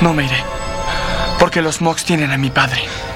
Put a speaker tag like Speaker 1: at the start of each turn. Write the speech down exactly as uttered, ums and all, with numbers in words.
Speaker 1: No me iré. Porque los Mox tienen a mi padre.